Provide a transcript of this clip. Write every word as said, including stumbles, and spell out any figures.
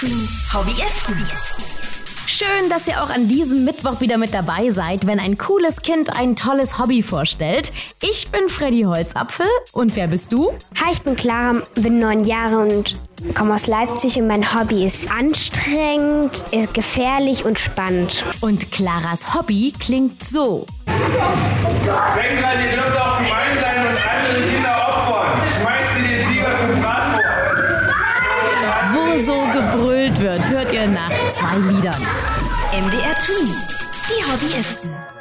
Hobbyisten. Schön, dass ihr auch an diesem Mittwoch wieder mit dabei seid, wenn ein cooles Kind ein tolles Hobby vorstellt. Ich bin Freddy Holzapfel und wer bist du? Hi, ich bin Clara, bin neun Jahre und komme aus Leipzig und mein Hobby ist anstrengend, ist gefährlich und spannend. Und Claras Hobby klingt so. Denkt dran, ihr dürft auch gemein sein und andere Kinder opfern. Schmeißt sie den Tiger zum Bratwurst. Wo so gebrüllt wird, hört ihr nach zwei Liedern. M D R Tweens, die Hobbyisten.